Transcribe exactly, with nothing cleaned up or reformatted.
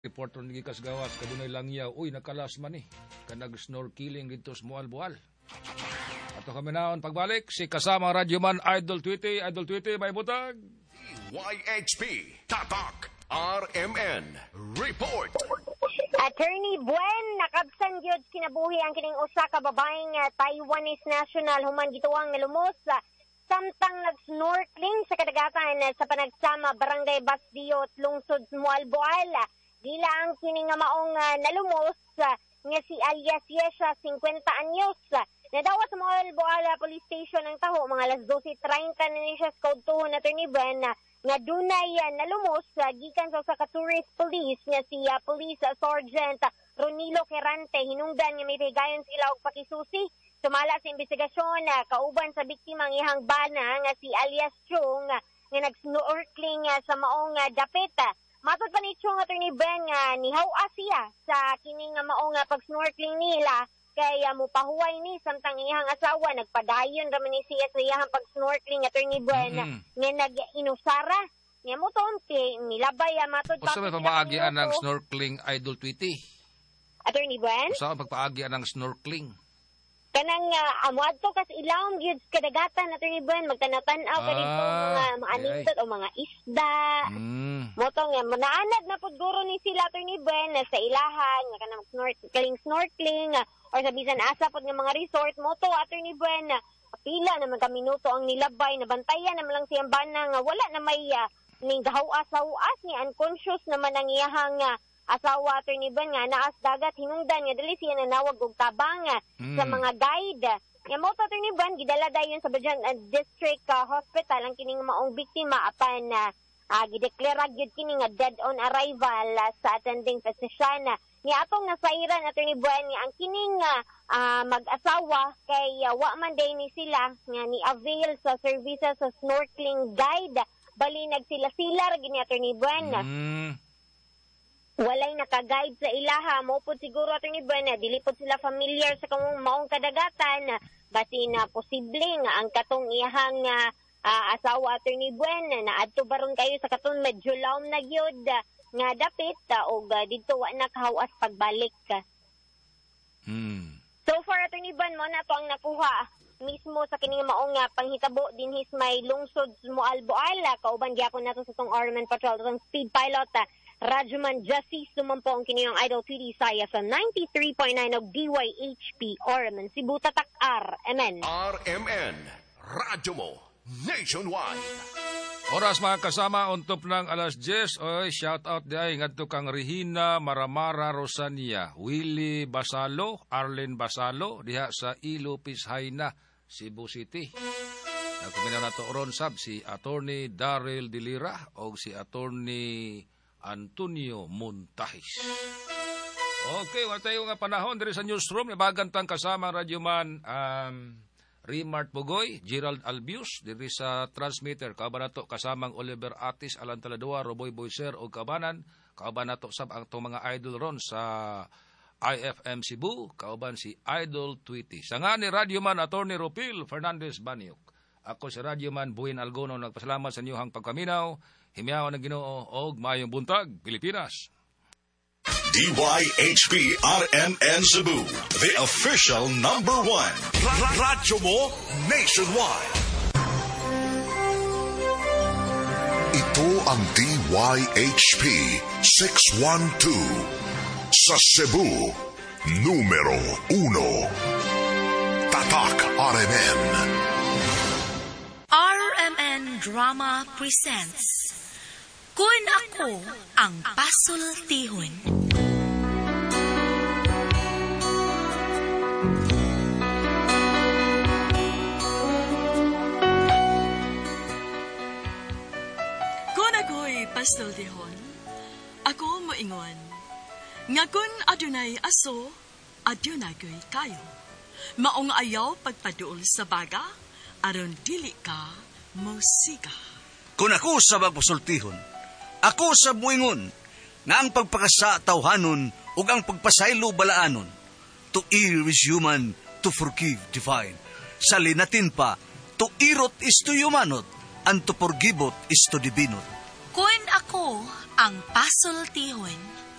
Report ron gikas gawas kadunay langyaw. Uy, nakalas man eh. Kanag snorkeling dito sa Mualbual. Ato kami naon pagbalik si kasama radyoman Idol Tweety. Idol Tweety, may butag. Y H P Tatak R M N Report. Attorney Buen, nakabsan gyud kinabuhi ang kining usa ka babaeng uh, Taiwanese national human gituwang nalumos sa uh, samtang nag-snorkeling sa kadagatan uh, sa panagsama Barangay Basdiot, lungsod Mualboal. Dila ang kining nga maong uh, nalumos uh, nga si alias Yesha, fifty anyos. Uh, nadawa sa Mualboal uh, Police Station ang taho mga alas twelve thirty na ni siya sa kautuhon Attorney Buen uh, nga dunay uh, nalumos uh, gikan sa usa ka tourist police nga si uh, Police uh, Sergeant uh, Ronilo Querante. Hinungdan nga may higayon sila og pakisusi. Sumala sa investigasyon uh, kauban sa biktima ang ihang bana nga si alias Chung uh, nga nag-snorkeling uh, sa maong uh, dapit. Uh, Matod pa ni Chung Attorney Ben nga uh, nihaw-a siya sa kining nga maong uh, pag-snorkeling nila kay uh, mupahuway ni samtang iyang asawa nagpadayon ra man ni siya sa iyang pag-snorkeling Attorney Ben mm-hmm. nga nag-inusara niya mo tonti milabay uh, matod pa. Usa may pamaagian ng snorkeling Idol Tweety? Attorney Ben? Usa may pagpaagian ng snorkeling? Kanang uh, amuad to kasi ilawom gyud kadagatan Attorney Ben magtanaw-tanaw ah, kadito mga maanindot o mga isda. Mm. Moto nga manaanad na pud guro ni sila Attorney Ben sa ilahan nga kanang snorkeling snorkeling uh, or sa bisan asa pud nga mga resort moto Attorney Ben uh, pila naman ka minuto ang nilabay nabantayan naman lang siyang bana nga wala na may uh, ning gahaw-asawas ni unconscious naman ang iyahang uh, asawa Attorney Ben nga naas dagat hinungdan nga dili siya nanawag og tabang mm. sa mga guide. Nga mo to Attorney Ben gidala dayon sa Bajan uh, District uh, Hospital ang kining maong biktima apan uh, uh, gideklara gyud kini nga dead on arrival uh, sa attending physician. Ni atong nasairan Attorney Ben nga ang kining uh, uh, mag-asawa kay uh, wa man day ni sila nga ni avail sa services sa snorkeling guide bali nagsila-sila gini Attorney Ben. Mm. Walay naka-guide sa ilaha. Mo po siguro Attorney Ben, dili po sila familiar sa kung maong kadagatan. Basi na posible nga ang katong iyahang uh, uh, asawa Attorney Ben na adto baron kayo sa katong medyo lawom na gyud uh, nga dapit uh, o uh, dito wa nakahawas pagbalik. Hmm. So far Attorney Ben, mo na to ang nakuha mismo sa kining maong uh, panghitabo dinhis may lungsod Mualboal. Kauban gyapon nato sa tong Armen Patrol tong speed pilot uh, Radyoman Jussie sumampo ang kiniyong Idol Tweety Saya sa ninety-three point nine of D Y H P Orman Cebu Tatak R M N. R M N Radyo mo Nationwide. Oras mga kasama untop ng alas diyes. Oy, shout out di ay ngadto kang Regina Maramara Rosania, Willie Basalo, Arlen Basalo diha sa Ilopis Hayna, Cebu City. Nagkuminaw na to ron sab si Attorney Daryl Dilira o si Attorney Antonio Montajes. Okay, wala tayo nga panahon diri sa newsroom. Ibagantang kasama radyoman um, Rimart Bugoy, Gerald Albius, diri sa transmitter. Kauban nato kasamang Oliver Atis, Alan Taladua, Roboy Boyser o Kabanan. Kauban nato sab ang itong mga idol ron sa I F M Cebu. Kauban si Idol Tweety. Sa nga ni radyoman Attorney Ropil Fernandez Baniok. Ako si radyoman Buin Algono, nagpasalamat sa inyong pagkaminaw. Himiyaw ng Ginoo og maayong buntag, Pilipinas. D Y H P R M N Cebu, the official number one. Radyo mo Nationwide. Ito ang D Y H P six one two sa Cebu, numero uno. Tatak R M N. R M N Drama presents Kun Ako ang Pasultihon. Kun ako'y pasultihon, ako moingon. Nga kun adunay aso, adunay ko'y kayo. Maong ayaw pagpaduol sa baga, aron dili ka musika. Kung ako sa magpasultihon, ako sa muingon, nga ang pagpakasa tawhanon ug ang pagpasaylo balaanon. To err is human, to forgive divine. Sa linatin pa, to irot is to humanot, and to forgivot is to divinot. Kun ako ang pasultihon,